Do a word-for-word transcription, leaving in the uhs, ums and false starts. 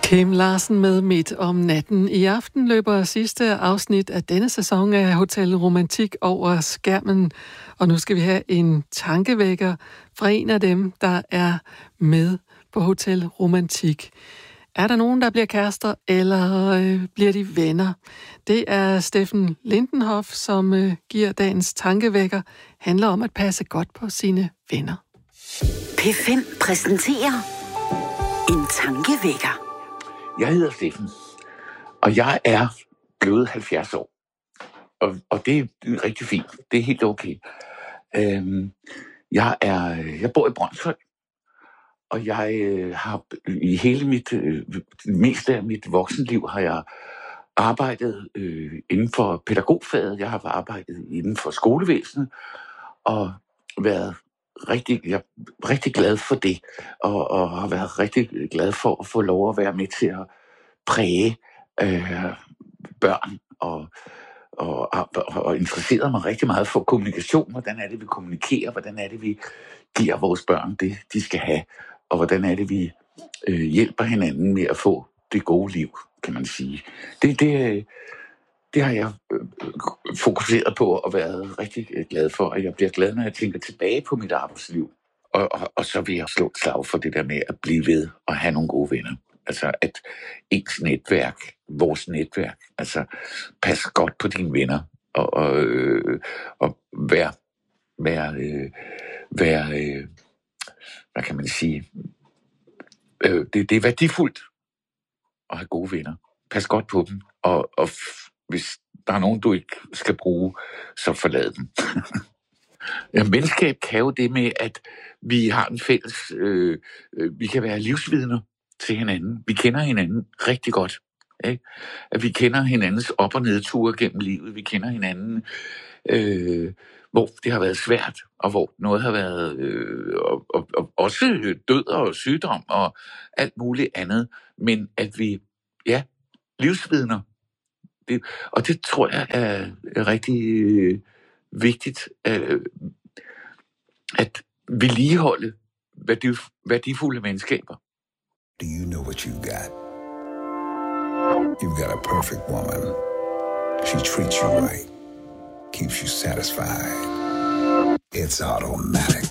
Kim Larsen med Midt om natten. I aften løber sidste afsnit af denne sæson af Hotel Romantik over skærmen. Og nu skal vi have en tankevækker fra en af dem, der er med på Hotel Romantik. Er der nogen, der bliver kærester, eller øh, bliver de venner? Det er Steffen Lindenhoff, som øh, giver dagens tankevækker. Handler om at passe godt på sine venner. P fem præsenterer en tankevækker. Jeg hedder Steffen, og jeg er blevet halvfjerds år. Og, og det er rigtig fint. Det er helt okay. Øhm, jeg, er, jeg bor i Brønshøj, og jeg øh, har i hele mit, øh, meste af mit voksenliv har jeg arbejdet øh, inden for pædagogfaget. Jeg har arbejdet inden for skolevæsenet, og været rigtig, jeg er rigtig glad for det, og, og har været rigtig glad for at få lov at være med til at præge øh, børn, og, og, og, og interesseret mig rigtig meget for kommunikation. Hvordan er det, vi kommunikerer? Hvordan er det, vi giver vores børn det, de skal have? Og hvordan er det, vi øh, hjælper hinanden med at få det gode liv, kan man sige. Det, det, det har jeg øh, fokuseret på og været rigtig glad for, og jeg bliver glad, når jeg tænker tilbage på mit arbejdsliv. Og, og, og så vil jeg slå et slag for det der med at blive ved og have nogle gode venner. Altså at ens netværk, vores netværk, altså pas godt på dine venner, og, og, øh, og vær, vær, øh, vær øh, hvad kan man sige, øh, det, det er værdifuldt at have gode venner. Pas godt på dem, og, og f- hvis der er nogen, du ikke skal bruge, så forlad dem. Ja, venskab kan jo det med, at vi har en fælles, øh, øh, vi kan være livsvidner til hinanden. Vi kender hinanden rigtig godt. Ikke? At vi kender hinandens op- og nedture gennem livet. Vi kender hinanden, øh, hvor det har været svært, og hvor noget har været, øh, og, og, og også død og sygdom og alt muligt andet. Men at vi, ja, livsvidner. Det, og det tror jeg er, er rigtig øh, vigtigt, øh, at vedligeholde værdif- værdifulde venskaber. Do you know what you got? You've got a perfect woman. She treats you right, keeps you satisfied. It's automatic.